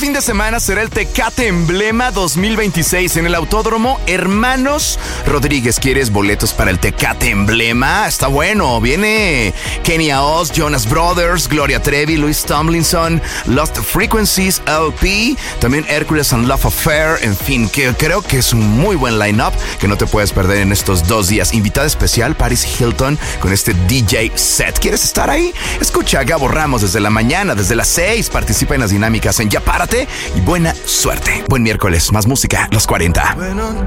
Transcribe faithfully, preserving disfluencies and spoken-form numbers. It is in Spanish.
fin de semana será el Tecate Emblema dos mil veintiséis en el Autódromo Hermanos Rodríguez. ¿Quieres boletos para el Tecate Emblema? Está bueno. Viene Kenia Oz, Jonas Brothers, Gloria Trevi, Louis Tomlinson, Lost Frequencies L P, también Hercules and Love Affair. En fin, que creo que es un muy buen line-up que no te puedes perder en estos dos días. Invitada especial Paris Hilton con este D J set. ¿Quieres estar ahí? Escucha a Gabo Ramos desde la mañana, desde las seis. Participa en las dinámicas en Ya Párate y buena suerte. Buen miércoles, más música, los cuarenta.